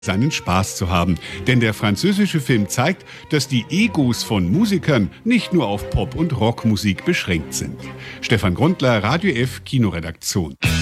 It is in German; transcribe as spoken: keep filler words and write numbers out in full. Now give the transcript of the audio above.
seinen Spaß zu haben. Denn der französische Film zeigt, dass die Egos von Musikern nicht nur auf Pop- und Rockmusik beschränkt sind. Stefan Grundler, Radio F Kinoredaktion.